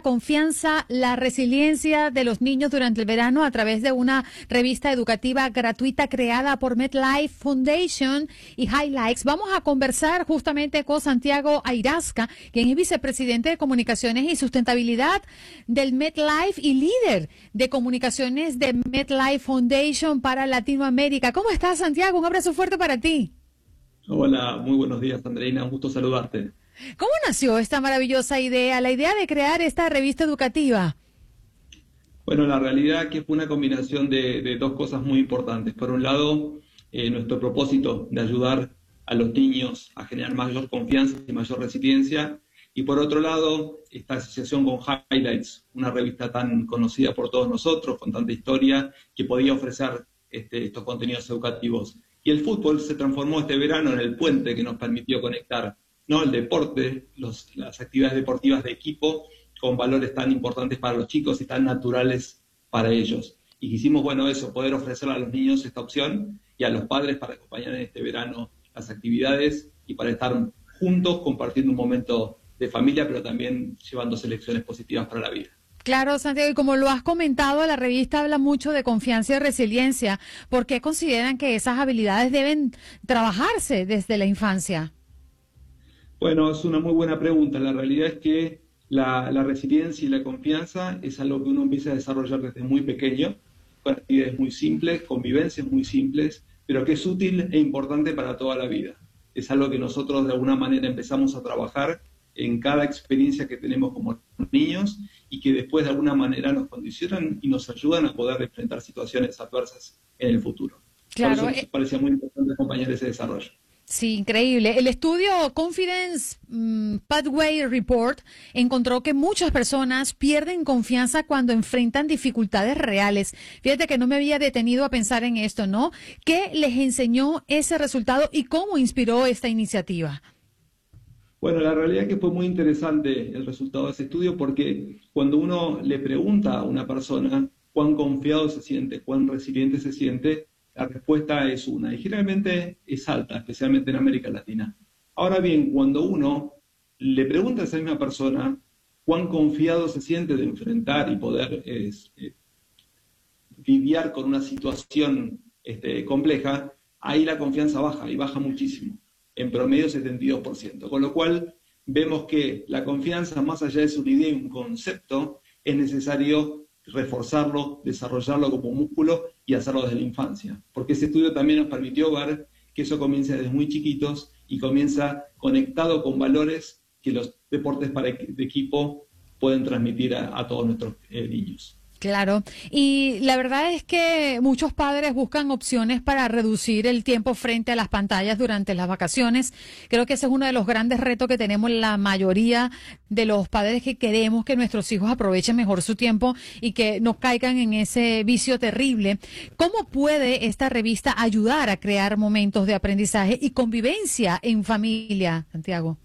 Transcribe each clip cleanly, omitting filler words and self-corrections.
confianza, la resiliencia de los niños durante el verano a través de una revista educativa gratuita creada por MetLife Foundation y Highlights. Vamos a conversar justamente con Santiago Airasca, quien es vicepresidente de Comunicaciones y Sustentabilidad del MetLife y líder de comunicaciones de MetLife Foundation para Latinoamérica. ¿Cómo estás, Santiago? Un abrazo fuerte para ti. Hola, muy buenos días, Andreina. Un gusto saludarte. ¿Cómo nació esta maravillosa idea, la idea de crear esta revista educativa? Bueno, la realidad es que fue una combinación de dos cosas muy importantes. Por un lado, nuestro propósito de ayudar a los niños a generar mayor confianza y mayor resiliencia. Y por otro lado, esta asociación con Highlights, una revista tan conocida por todos nosotros, con tanta historia, que podía ofrecer estos contenidos educativos. Y el fútbol se transformó este verano en el puente que nos permitió conectar, ¿no?, el deporte, las actividades deportivas de equipo, con valores tan importantes para los chicos y tan naturales para ellos. Y quisimos, bueno, eso, poder ofrecerle a los niños esta opción y a los padres para acompañar en este verano las actividades y para estar juntos compartiendo un momento de familia, pero también llevándose lecciones positivas para la vida. Claro, Santiago, y como lo has comentado, la revista habla mucho de confianza y resiliencia. ¿Por qué consideran que esas habilidades deben trabajarse desde la infancia? Bueno, es una muy buena pregunta. La realidad es que la resiliencia y la confianza es algo que uno empieza a desarrollar desde muy pequeño, con actividades muy simples, convivencias muy simples, pero que es útil e importante para toda la vida. Es algo que nosotros de alguna manera empezamos a trabajar en cada experiencia que tenemos como niños y que después de alguna manera nos condicionan y nos ayudan a poder enfrentar situaciones adversas en el futuro. Claro, por eso me parecía muy importante acompañar ese desarrollo. Sí, increíble. El estudio Confidence Pathway Report encontró que muchas personas pierden confianza cuando enfrentan dificultades reales. Fíjate que no me había detenido a pensar en esto, ¿no? ¿Qué les enseñó ese resultado y cómo inspiró esta iniciativa? Bueno, la realidad es que fue muy interesante el resultado de ese estudio porque cuando uno le pregunta a una persona cuán confiado se siente, cuán resiliente se siente, la respuesta es una, y generalmente es alta, especialmente en América Latina. Ahora bien, cuando uno le pregunta a esa misma persona cuán confiado se siente de enfrentar y poder lidiar con una situación compleja, ahí la confianza baja, y baja muchísimo, en promedio 72%. Con lo cual vemos que la confianza, más allá de ser una idea y un concepto, es necesario reforzarlo, desarrollarlo como músculo y hacerlo desde la infancia. Porque ese estudio también nos permitió ver que eso comienza desde muy chiquitos y comienza conectado con valores que los deportes de equipo pueden transmitir a todos nuestros niños. Claro, y la verdad es que muchos padres buscan opciones para reducir el tiempo frente a las pantallas durante las vacaciones. Creo que ese es uno de los grandes retos que tenemos la mayoría de los padres, que queremos que nuestros hijos aprovechen mejor su tiempo y que no caigan en ese vicio terrible. ¿Cómo puede esta revista ayudar a crear momentos de aprendizaje y convivencia en familia, Santiago?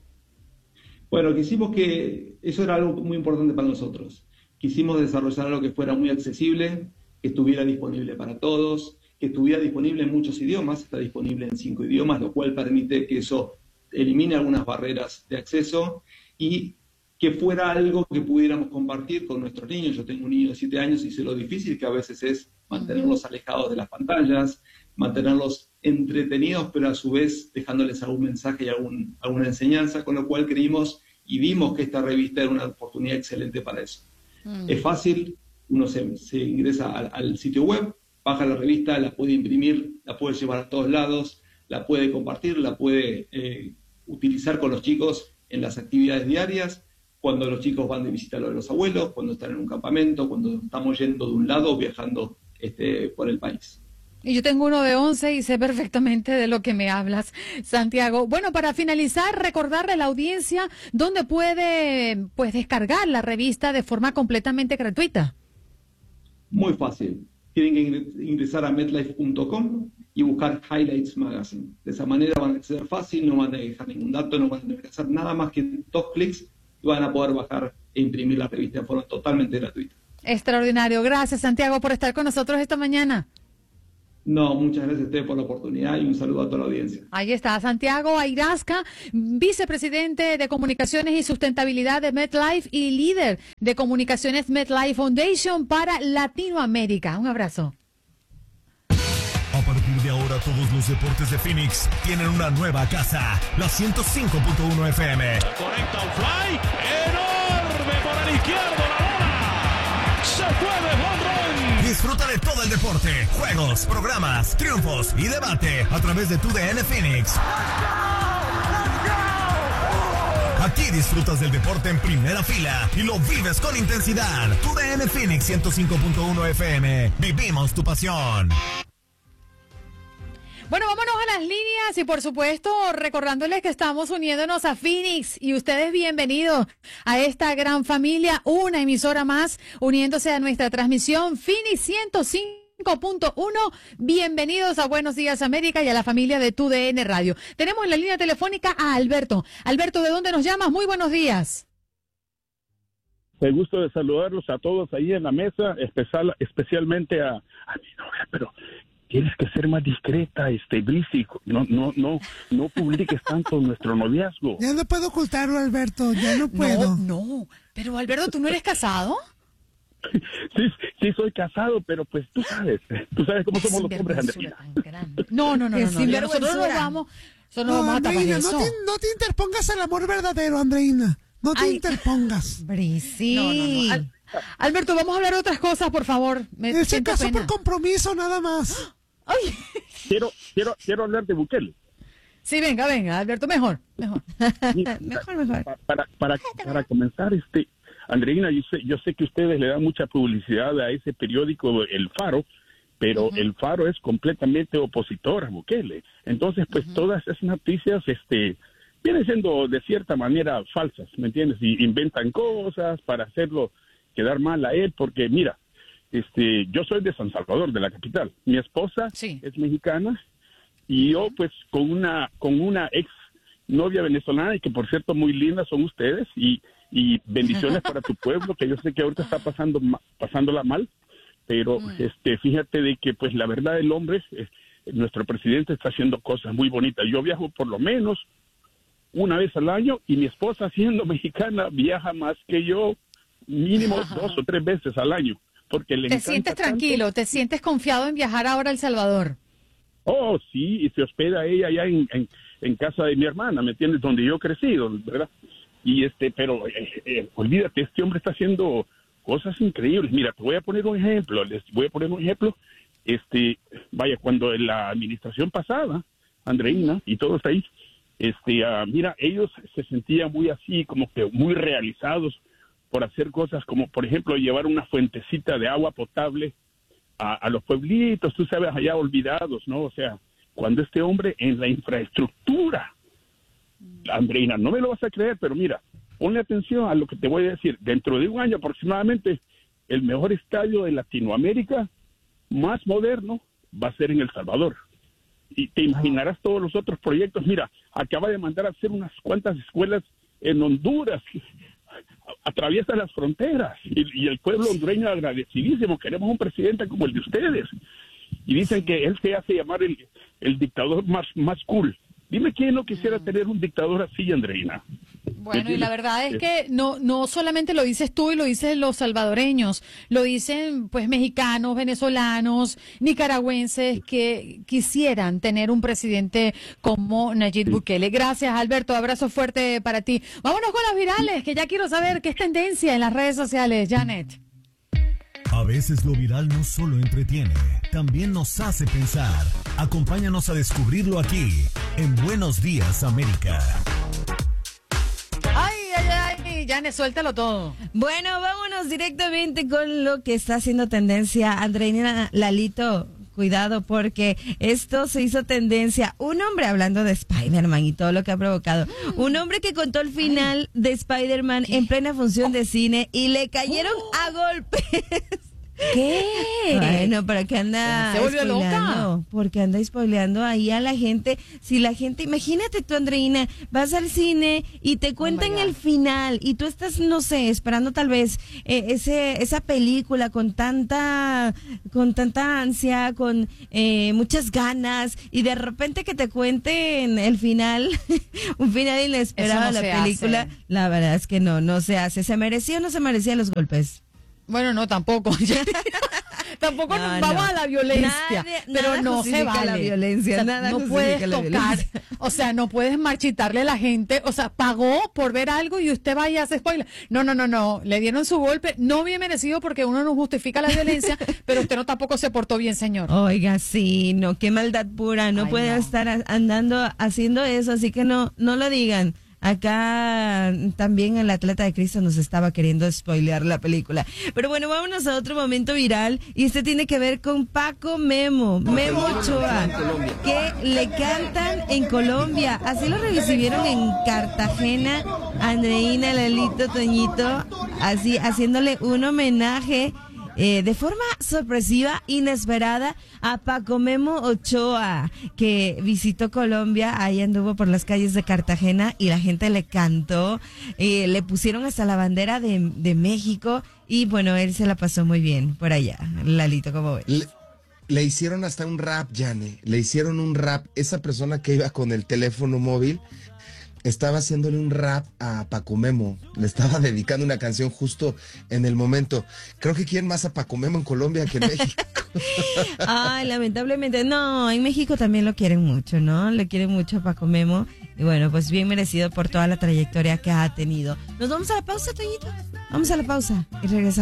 Bueno, quisimos que eso era algo muy importante para nosotros. Quisimos desarrollar algo que fuera muy accesible, que estuviera disponible para todos, que estuviera disponible en muchos idiomas, está disponible en 5 idiomas, lo cual permite que eso elimine algunas barreras de acceso y que fuera algo que pudiéramos compartir con nuestros niños. Yo tengo un niño de 7 años y sé lo difícil que a veces es mantenerlos alejados de las pantallas, mantenerlos entretenidos, pero a su vez dejándoles algún mensaje y alguna enseñanza, con lo cual creímos y vimos que esta revista era una oportunidad excelente para eso. Es fácil, uno se ingresa al sitio web, baja la revista, la puede imprimir, la puede llevar a todos lados, la puede compartir, la puede utilizar con los chicos en las actividades diarias, cuando los chicos van de visita a los abuelos, cuando están en un campamento, cuando estamos yendo de un lado o viajando por el país. Y yo tengo uno de 11 y sé perfectamente de lo que me hablas, Santiago. Bueno, para finalizar, recordarle a la audiencia dónde puede descargar la revista de forma completamente gratuita. Muy fácil. Tienen que ingresar a metlife.com y buscar Highlights Magazine. De esa manera van a acceder fácil, no van a dejar ningún dato, no van a tener que hacer nada más que 2 clics y van a poder bajar e imprimir la revista de forma totalmente gratuita. Extraordinario. Gracias, Santiago, por estar con nosotros esta mañana. No, muchas gracias a ustedes por la oportunidad y un saludo a toda la audiencia. Ahí está, Santiago Airasca, vicepresidente de Comunicaciones y Sustentabilidad de MetLife y líder de Comunicaciones MetLife Foundation para Latinoamérica. Un abrazo. A partir de ahora, todos los deportes de Phoenix tienen una nueva casa, la 105.1 FM. Conecta un fly enorme por el izquierdo, la bola se fue de home run. Disfruta de todo el deporte, juegos, programas, triunfos y debate a través de TUDN Phoenix. Aquí disfrutas del deporte en primera fila y lo vives con intensidad. TUDN Phoenix 105.1 FM. Vivimos tu pasión. Bueno, vámonos a las líneas y por supuesto recordándoles que estamos uniéndonos a Phoenix y ustedes bienvenidos a esta gran familia, una emisora más uniéndose a nuestra transmisión Phoenix 105.1. Bienvenidos a Buenos Días América y a la familia de TUDN Radio. Tenemos en la línea telefónica a Alberto. Alberto, ¿de dónde nos llamas? Muy buenos días. Me gusto de saludarlos a todos ahí en la mesa, especialmente a mi novia, pero tienes que ser más discreta, Brisi, no publiques tanto nuestro noviazgo. Ya no puedo ocultarlo, Alberto, ya no puedo. No, pero Alberto, ¿tú no eres casado? Sí, soy casado, pero pues tú sabes cómo somos los hombres, Andreina. No, nosotros nos vamos a tapar Andreina, eso. no te interpongas al amor verdadero, Andreina. No te interpongas. Brisi. No. Alberto, vamos a hablar de otras cosas, por favor. Se casó por compromiso, nada más. Ay. Quiero hablar de Bukele. Sí, venga, Alberto, mejor. Mejor. Para comenzar, Andreina, yo sé que ustedes le dan mucha publicidad a ese periódico, El Faro, pero El Faro es completamente opositor a Bukele. Entonces, pues todas esas noticias, vienen siendo de cierta manera falsas, ¿me entiendes? Y inventan cosas para hacerlo quedar mal a él, porque mira, yo soy de San Salvador, de la capital. Mi esposa es mexicana y yo pues con una ex novia venezolana, y que por cierto muy lindas son ustedes, y bendiciones para tu pueblo, que yo sé que ahorita está pasándola mal, pero fíjate de que pues la verdad el hombre, nuestro presidente está haciendo cosas muy bonitas. Yo viajo por lo menos una vez al año y mi esposa, siendo mexicana, viaja más que yo, mínimo 2 o 3 veces al año. Porque le te sientes tranquilo, te sientes confiado en viajar ahora a El Salvador. Oh, sí, y se hospeda ella allá en casa de mi hermana, ¿me entiendes? Donde yo crecí, ¿verdad? Y pero olvídate, este hombre está haciendo cosas increíbles. Mira, te voy a poner un ejemplo, vaya, cuando en la administración pasada, Andreina y todos ahí, mira, ellos se sentían muy así, como que muy realizados por hacer cosas como, por ejemplo, llevar una fuentecita de agua potable a los pueblitos, tú sabes, allá olvidados, ¿no? O sea, cuando este hombre en la infraestructura, Andreina, no me lo vas a creer, pero mira, ponle atención a lo que te voy a decir. Dentro de un año aproximadamente, el mejor estadio de Latinoamérica, más moderno, va a ser en El Salvador. Y te imaginarás todos los otros proyectos. Mira, acaba de mandar a hacer unas cuantas escuelas en Honduras, atraviesa las fronteras, y el pueblo hondureño agradecidísimo. Queremos un presidente como el de ustedes, y dicen que él se hace llamar el dictador más cool. Dime quién no quisiera tener un dictador así, Andreina. Bueno, y la verdad es que no solamente lo dices tú y lo dicen los salvadoreños, lo dicen pues mexicanos, venezolanos, nicaragüenses que quisieran tener un presidente como Nayib Bukele. Gracias, Alberto, abrazo fuerte para ti. Vámonos con las virales, que ya quiero saber qué es tendencia en las redes sociales, Janet. A veces lo viral no solo entretiene, también nos hace pensar. Acompáñanos a descubrirlo aquí, en Buenos Días América. Ay, Janet, suéltalo todo. Bueno, vámonos directamente con lo que está haciendo tendencia. Andreina, Lalito, cuidado porque esto se hizo tendencia. Un hombre, hablando de Spider-Man y todo lo que ha provocado, un hombre que contó el final de Spider-Man en plena función de cine y le cayeron a golpes ¿Qué? Bueno, ¿para qué anda Se volvió spoileando? loca. Porque anda spoileando ahí a la gente. Si la gente, imagínate tú, Andreina, vas al cine y te cuentan el final y tú estás, no sé, esperando tal vez esa película con tanta ansia, con muchas ganas, y de repente que te cuenten el final, un final inesperado Eso no de la se película. hace. La verdad es que no se hace. ¿Se merecía o no se merecía los golpes? Bueno, no, tampoco. Tampoco No, vamos no. a la violencia, pero Nada no se justifica vale. la violencia, nada no justifica puedes la tocar, violencia. o sea, no puedes marchitarle a la gente, o sea, pagó por ver algo y usted va y hace spoiler. No, le dieron su golpe, no bien merecido porque uno no justifica la violencia, pero usted no tampoco se portó bien, señor. Oiga, sí, no, qué maldad pura, no Ay, puede no. estar andando haciendo eso, así que no lo digan. Acá también el atleta de Cristo nos estaba queriendo spoilear la película. Pero bueno, vámonos a otro momento viral, y este tiene que ver con Paco Memo Ochoa, que le cantan en Colombia. Así lo recibieron en Cartagena, Andreina, Lalito, Toñito, así haciéndole un homenaje de forma sorpresiva, inesperada, a Paco Memo Ochoa, que visitó Colombia. Ahí anduvo por las calles de Cartagena y la gente le cantó, le pusieron hasta la bandera de México, y bueno, él se la pasó muy bien por allá. Lalito, ¿cómo ves? Le hicieron hasta un rap, Yane, le hicieron un rap. Esa persona que iba con el teléfono móvil estaba haciéndole un rap a Paco Memo, le estaba dedicando una canción justo en el momento. Creo que quieren más a Paco Memo en Colombia que en México. Ay, lamentablemente, no, en México también lo quieren mucho, ¿no? Le quieren mucho a Paco Memo, y bueno, pues bien merecido por toda la trayectoria que ha tenido. ¿Nos vamos a la pausa, Toñito? Vamos a la pausa y regresamos.